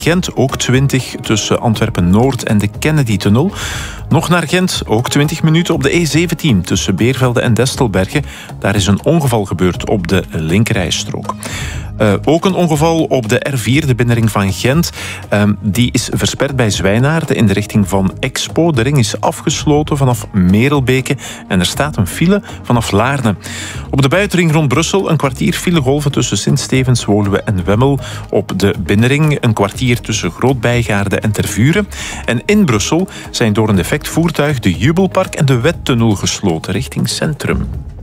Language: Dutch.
Gent ook 20 tussen Antwerpen-Noord en de Kennedy-tunnel. Nog naar Gent, ook 20 minuten op de E17 tussen Beervelde en Destelbergen. Daar is een ongeval gebeurd op de linkerrijstrook. Ook een ongeval op de R4, de binnenring van Gent. Die is versperd bij Zwijnaarden in de richting van Expo. De ring is afgesloten vanaf Merelbeke en er staat een file vanaf Laarne. Op de buitenring rond Brussel een kwartier filegolven tussen Sint-Stevens, Woluwe en Wemmel. Op de binnenring een kwartier tussen Groot-Bijgaarden en Tervuren. En in Brussel zijn door een defect voertuig de Jubelpark en de Wettunnel gesloten richting Centrum.